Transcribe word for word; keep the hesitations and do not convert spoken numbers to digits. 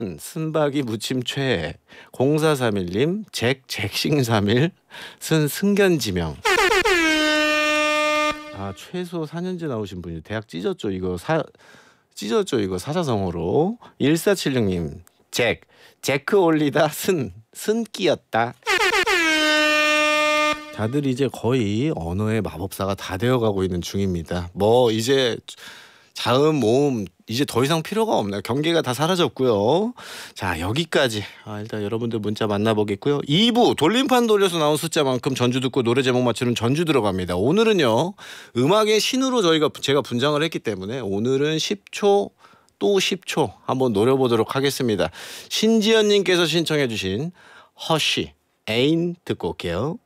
쓴박이 무침 최애, 공사삼일님, 잭 잭싱삼일, 쓴 승견지명. 아, 최소 사 년제 나오신 분이 대학 찢었죠. 이거 사 찢었죠. 이거 사자성어로. 일사칠육님, 잭 제크 올리다 쓴 쓴끼였다. 다들 이제 거의 언어의 마법사가 다 되어가고 있는 중입니다. 뭐 이제 자음 모음 이제 더 이상 필요가 없나요? 경계가 다 사라졌고요. 자, 여기까지. 아, 일단 여러분들 문자 만나보겠고요. 이 부 돌림판 돌려서 나온 숫자만큼 전주 듣고 노래 제목 맞추는 전주 들어갑니다. 오늘은요, 음악의 신으로 저희가 제가 분장을 했기 때문에 오늘은 십 초 또 십 초 한번 노려보도록 하겠습니다. 신지연님께서 신청해 주신 허쉬 애인 듣고 올게요.